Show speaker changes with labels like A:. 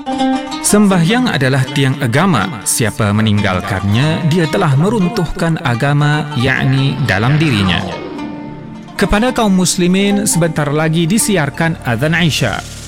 A: Sembahyang adalah tiang agama. Siapa meninggalkannya, dia telah meruntuhkan agama, yakni dalam dirinya. Kepada kaum muslimin, sebentar lagi disiarkan azan Isya.